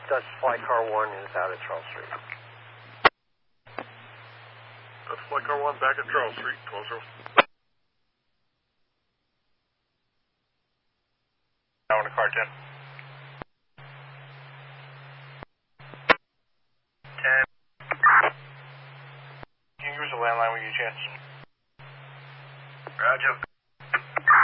That's Flight Car 1 is out at Charles Street. That's Flight Car 1 back at Charles Street, 12-0. Now in the car 10. 10. Can you use the landline when you get a chance? Roger.